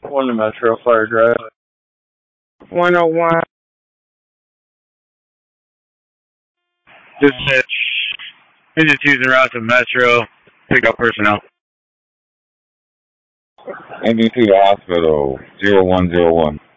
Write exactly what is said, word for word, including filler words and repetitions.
One to Metro Fire Drive. one oh one. Dispatch. Engine two's en route to Metro. Pick up personnel. Engine two to hospital, zero one zero one.